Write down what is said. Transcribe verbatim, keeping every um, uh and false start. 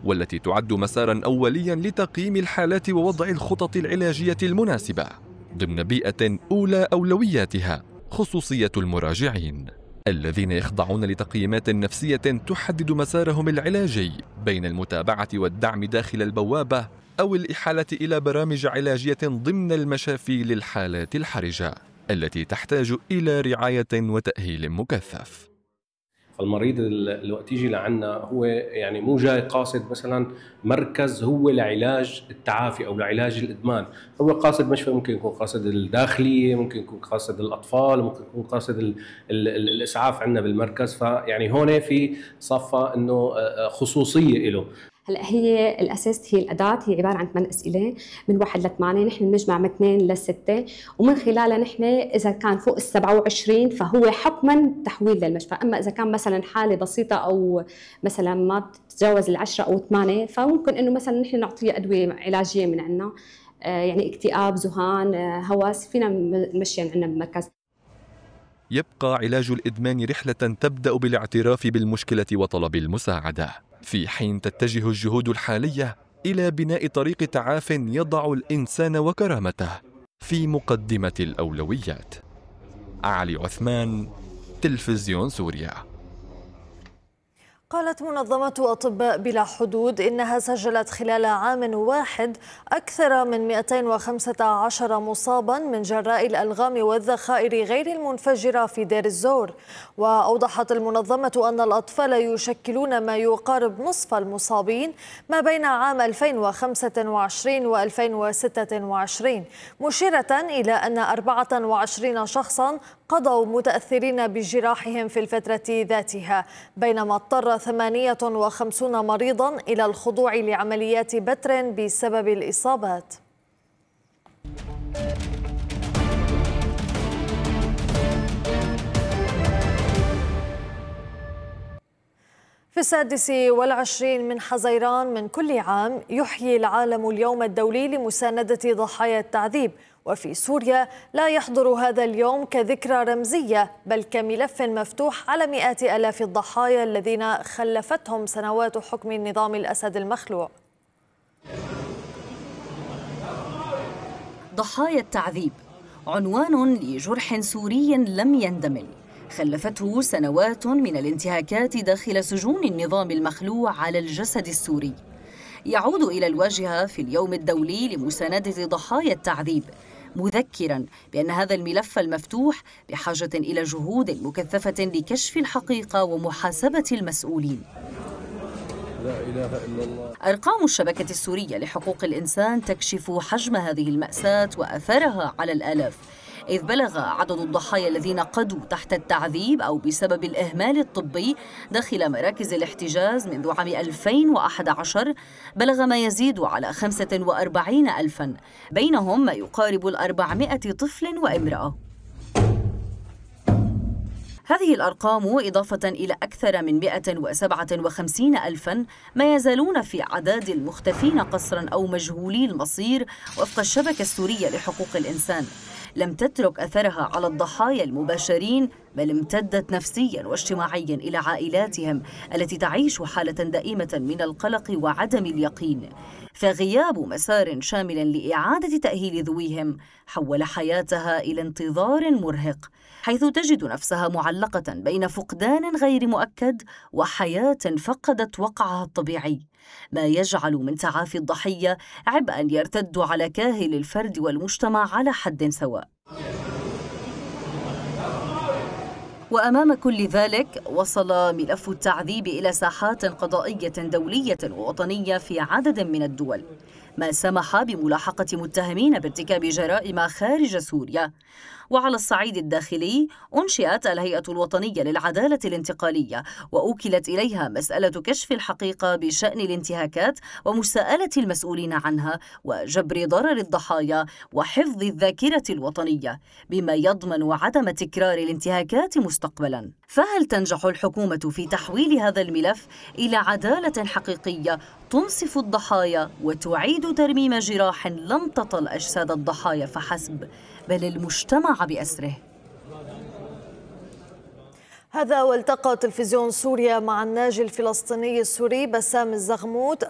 والتي تعد مساراً أولياً لتقييم الحالات ووضع الخطط العلاجية المناسبة ضمن بيئة أولى أولوياتها خصوصية المراجعين الذين يخضعون لتقييمات نفسية تحدد مسارهم العلاجي بين المتابعة والدعم داخل البوابة أو الإحالة إلى برامج علاجية ضمن المشافي للحالات الحرجة التي تحتاج إلى رعاية وتأهيل مكثف. فالمريض اللي وقت يجي لعنا هو يعني مو جاي قاصد مثلا مركز هو لعلاج التعافي او لعلاج الادمان، هو قاصد مشفى، ممكن يكون قاصد الداخليه، ممكن يكون قاصد الاطفال، ممكن يكون قاصد ال ال ال الاسعاف عندنا بالمركز. فيعني هون في صفه انه خصوصيه له. هلا هي الاساس هي الاداه، هي عباره عن ثمان اسئله من واحد لثمانيه، نحن بنجمع من اثنين لسته، ومن خلالها نحن اذا كان فوق ال سبعة وعشرين فهو حكما تحويل للمشفى، اما اذا كان مثلا حاله بسيطه او مثلا ما تتجاوز العشره او ثمانيه فممكن انه مثلا نحن نعطيه ادويه علاجيه من عندنا، يعني اكتئاب، ذهان، هوس، فينا نمشي عندنا بالمركز. يبقى علاج الادمان رحله تبدا بالاعتراف بالمشكله وطلب المساعده، في حين تتجه الجهود الحالية إلى بناء طريق تعاف يضع الإنسان وكرامته في مقدمة الأولويات. علي عثمان، تلفزيون سوريا. قالت منظمة أطباء بلا حدود إنها سجلت خلال عام واحد أكثر من مئتين وخمسة عشر مصابا من جراء الألغام والذخائر غير المنفجرة في دير الزور. وأوضحت المنظمة أن الأطفال يشكلون ما يقارب نصف المصابين ما بين عام ألفين وخمسة وعشرين و ألفين وستة وعشرين، مشيرة إلى أن أربعة وعشرين شخصا قضوا متأثرين بجراحهم في الفترة ذاتها، بينما اضطر ثمانية وخمسين مريضا إلى الخضوع لعمليات بتر بسبب الإصابات. في السادس والعشرين من حزيران من كل عام يحيي العالم اليوم الدولي لمساندة ضحايا التعذيب، وفي سوريا لا يحضر هذا اليوم كذكرى رمزية بل كملف مفتوح على مئات آلاف الضحايا الذين خلفتهم سنوات حكم النظام الأسد المخلوع. ضحايا التعذيب عنوان لجرح سوري لم يندمل، خلفته سنوات من الانتهاكات داخل سجون النظام المخلوع على الجسد السوري. يعود إلى الواجهة في اليوم الدولي لمساندة ضحايا التعذيب، مذكراً بأن هذا الملف المفتوح بحاجة إلى جهود مكثفة لكشف الحقيقة ومحاسبة المسؤولين. لا إله إلا الله. أرقام الشبكة السورية لحقوق الإنسان تكشف حجم هذه المأساة وأثرها على الآلاف، إذ بلغ عدد الضحايا الذين قضوا تحت التعذيب أو بسبب الإهمال الطبي داخل مراكز الاحتجاز منذ عام ألفين وأحد عشر بلغ ما يزيد على خمسة وأربعين ألفاً، بينهم ما يقارب الأربعمائة طفل وامرأة. هذه الأرقام إضافة إلى أكثر من مئة وسبعة وخمسين ألفاً ما يزالون في أعداد المختفين قسراً أو مجهولي المصير وفق الشبكة السورية لحقوق الإنسان، لم تترك أثرها على الضحايا المباشرين بل امتدت نفسياً واجتماعياً إلى عائلاتهم التي تعيش حالة دائمة من القلق وعدم اليقين. فغياب مسار شامل لإعادة تأهيل ذويهم حول حياتها إلى انتظار مرهق، حيث تجد نفسها معلقة بين فقدان غير مؤكد وحياة فقدت وقعها الطبيعي، ما يجعل من تعافي الضحية عبئاً يرتد على كاهل الفرد والمجتمع على حد سواء. وأمام كل ذلك وصل ملف التعذيب إلى ساحات قضائية دولية ووطنية في عدد من الدول، ما سمح بملاحقة متهمين بارتكاب جرائم خارج سوريا. وعلى الصعيد الداخلي أنشئت الهيئة الوطنية للعدالة الانتقالية، وأوكلت إليها مسألة كشف الحقيقة بشأن الانتهاكات ومساءلة المسؤولين عنها وجبر ضرر الضحايا وحفظ الذاكرة الوطنية، بما يضمن عدم تكرار الانتهاكات مستقبلا. فهل تنجح الحكومة في تحويل هذا الملف إلى عدالة حقيقية تنصف الضحايا وتعيد ترميم جراح لم تطل أجساد الضحايا فحسب بل المجتمع بأسره؟ هذا والتقى تلفزيون سوريا مع الناجي الفلسطيني السوري بسام الزغموت